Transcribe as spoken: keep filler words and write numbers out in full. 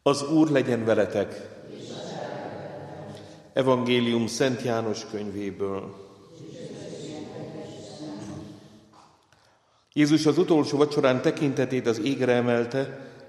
Az Úr legyen veletek! Evangélium Szent János könyvéből. Jézus az utolsó vacsorán tekintetét az égre emelte,